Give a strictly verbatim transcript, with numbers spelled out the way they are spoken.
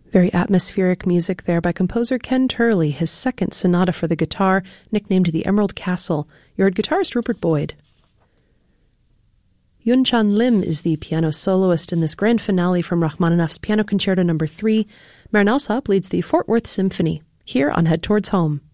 Very atmospheric music there by composer Ken Turley, his second sonata for the guitar, nicknamed the Emerald Castle. You heard guitarist Rupert Boyd. Yun Chan Lim is the piano soloist in this grand finale from Rachmaninoff's Piano Concerto Number three. Maren Alsop leads the Fort Worth Symphony, here on Head Towards Home.